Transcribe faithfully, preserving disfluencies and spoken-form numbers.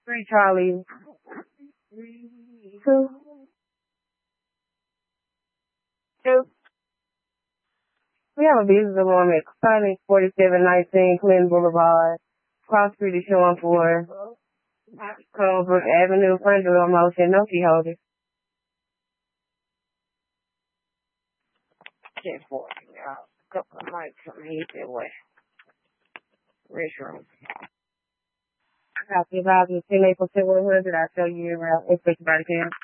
Three Charlie. Two. Two. We have a business appointment. Signing forty-seven nineteen Clinton Boulevard. Cross Street is showing for Colebrook Avenue, front door motion, no key holder. ten forty, y'all. Couple of mics from here that way. Restroom. I got the about ten April one hundred. I'll show you around. It's just about again.